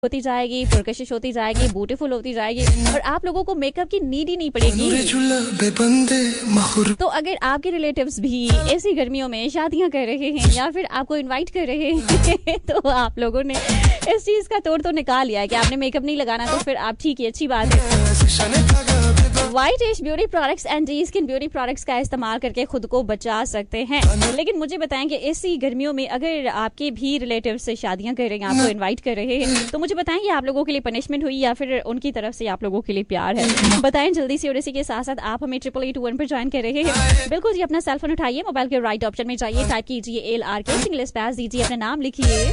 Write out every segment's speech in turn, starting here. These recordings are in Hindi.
होती जाएगी, पुरकशिश होती जाएगी, ब्यूटीफुल होती जाएगी और आप लोगों को मेकअप की नीड ही नहीं पड़ेगी। तो अगर आपके रिलेटिव्स भी ऐसी गर्मियों में शादियां कर रहे हैं या फिर आपको इनवाइट कर रहे हैं तो आप लोगों ने इस चीज का तोड़ तो निकाल लिया है कि आपने मेकअप नहीं लगाना, तो फिर आप ठीक है, अच्छी बात है। White as beauty products and D skin beauty products का इस्तेमाल करके खुद को बचा सकते हैं। लेकिन मुझे बताएं कि ऐसी गर्मियों में अगर आपके भी रिलेटिव्स से शादियां कर रहे हैं, आपको इनवाइट कर रहे हैं, तो मुझे बताएं कि आप लोगों के लिए पनिशमेंट हुई या फिर उनकी तरफ से आप लोगों के लिए प्यार है? बताएं जल्दी से। और इसी के साथ साथ आप हमें 8821 पर ज्वाइन कर रहे हैं। बिल्कुल जी, अपना सेलफोन उठाइए, मोबाइल के राइट ऑप्शन में जाइए, टाइप कीजिए LRK, सिंगल स्पेस दीजिए, अपना नाम लिखिए,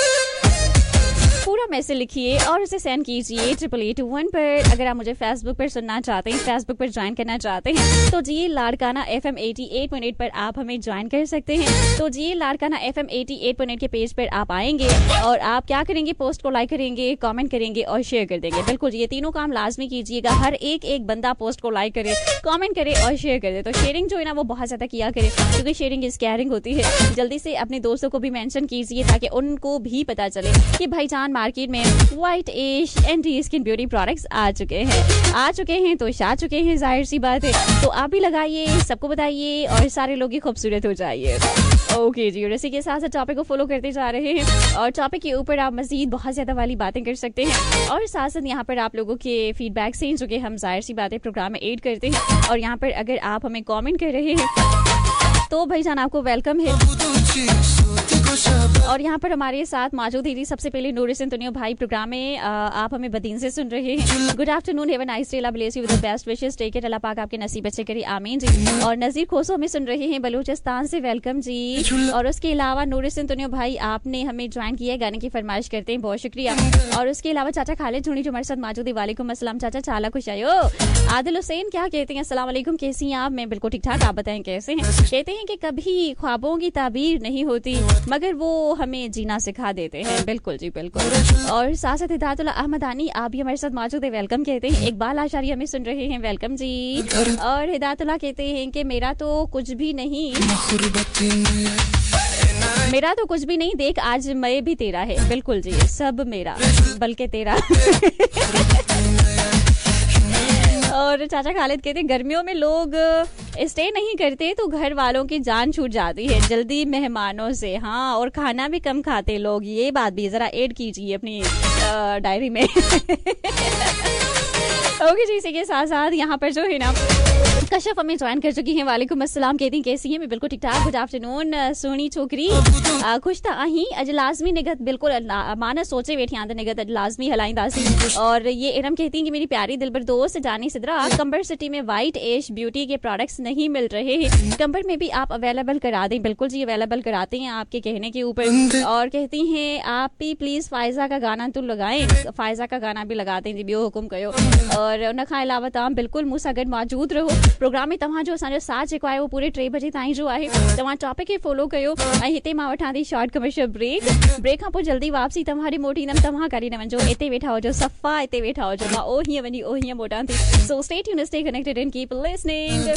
पूरा मैसेज लिखिए और उसे सेंड कीजिए 8821 पर। अगर आप मुझे फेसबुक पर सुनना चाहते हैं, फेसबुक पर ज्वाइन करना चाहते हैं, तो जी लाड़काना FM 88.8 पर आप हमें ज्वाइन कर सकते हैं। तो जी लाड़काना FM 88.8 के पेज पर आप आएंगे और आप क्या करेंगे, पोस्ट को लाइक करेंगे, कमेंट करेंगे और शेयर कर देंगे। बिल्कुल ये तीनों काम लाजमी कीजिएगा। हर एक बंदा पोस्ट को लाइक करे, कमेंट करे और शेयर करे। तो शेयरिंग जो है ना वो बहुत ज्यादा किया करे, क्योंकि शेयरिंग इज केयरिंग होती है। जल्दी से अपने दोस्तों को भी मेंशन कीजिए ताकि उनको भी पता चले कि भाईजान मार्केट में white as and D skin beauty products आ चुके हैं तो छा चुके हैं, जाहिर सी बात है। तो आप भी लगाइए, सबको बताइए और सारे लोग ही खूबसूरत हो जाइए। ओके जी, और इसी के साथ साथ टॉपिक को फॉलो करते जा रहे हैं और टॉपिक के ऊपर आप मजीद बहुत ज्यादा वाली बातें कर सकते हैं और साथ साथ यहाँ पर आप लोगों के फीडबैक से जो कि हम जाहिर सी बातें प्रोग्राम में ऐड करते हैं। और यहाँ पर अगर आप हमें कमेंट कर रहे हैं तो भाईजान आपको वेलकम है। और यहाँ पर हमारे साथ मौजूद थी सबसे पहले नूरिसन तुनियो भाई, प्रोग्राम में आप हमें बदीन से सुन रहे हैं। Good afternoon, have a nice day, Allah bless you with the best wishes, take it, अल्लाह पाक आपके नसीब अच्छे करे, आमीन जी। और नजीर खोसो हमें सुन रहे हैं बलूचिस्तान से, वेलकम जी। और उसके अलावा नूरिसन तुनियो भाई आपने हमें ज्वाइन किया है, गाने की फरमाइश करते हैं, बहुत शुक्रिया। और उसके अलावा चाचा खालिद झुनी जो हमारे साथ मौजूद है, वालेकुम अस्सलाम चाचा, चाला खुश आयो। आदिल हुसैन क्या कहते हैं, अस्सलाम वालेकुम, कैसी हैं आप? मैं बिल्कुल ठीक ठाक, आप बताएं कैसे हैं? कहते हैं कि कभी ख्वाबों की ताबीर नहीं होती मगर वो हमें जीना सिखा देते हैं। बिल्कुल जी बिल्कुल। और साथ साथ हिदायतुल्लाह अहमदानी आप भी हमारे साथ मौजूद है, वेलकम कहते हैं। इकबाल आशारी हमें सुन रहे हैं, वेलकम जी। और हिदायतुल्लाह कहते हैं कि मेरा तो कुछ भी नहीं देख आज मैं भी तेरा है। बिल्कुल जी, सब मेरा बल्कि तेरा। और चाचा खालिद कहते हैं गर्मियों में लोग स्टे नहीं करते तो घर वालों की जान छूट जाती है जल्दी मेहमानों से। हाँ, और खाना भी कम खाते लोग, ये बात भी जरा ऐड कीजिए अपनी डायरी में। ओके जी, इसी के साथ साथ यहाँ पर जो है ना कशफ हमें ज्वाइन कर चुकी हैं, वालेकुम अस्सलाम, कहती हैं कैसी हैं? मैं बिल्कुल ठीक ठाक, गुड आफ्टरनून सोनी छोकरी, खुश था अही अज लाजमी निगत, बिल्कुल माना सोचे बैठी आंद निगत अज लाजमी हलाई दासी। और ये इरम कहती हैं कि मेरी प्यारी दिलबर दोस्त जानी सिद्रा, कंबर सिटी में व्हाइट एज ब्यूटी के प्रोडक्ट्स नहीं मिल रहे हैं, कंबर में भी आप अवेलेबल करा दें। बिल्कुल जी अवेलेबल कराते हैं आपके कहने के ऊपर। और कहती हैं आप भी प्लीज फायजा का गाना तो लगाएं, फायजा का गाना भी लगाते हैं जी, बियो हुकुम कयो। और उन खां अलावा तव्हां बिल्कुल मूंसां गॾु मौजूद रहो। प्रोग्राम में तव्हां जो असांजो साथ जेको आहे वो पूरे 3 बजे ताईं जो आहे, तव्हां टॉपिक खे फॉलो कयो। ऐं हिते मां वठां थी शॉर्ट कमर्शियल ब्रेक खां पोइ जल्दी वापसी तव्हां मोटी ईंदमि, तव्हां करे न वञो, हिते वेठा हुजो, सफ़ा हिते वेठा हुजो, मां ओ हीअं वञी ओ हीअं मोटां थी। So stay tuned, stay connected and keep listening.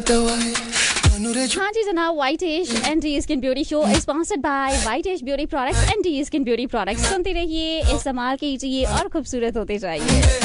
हाँ जी जनाब, white as and D skin beauty show is sponsored by white as beauty products and D skin beauty products. सुनते रहिए, इस्तेमाल कीजिए और खूबसूरत होते जाइए।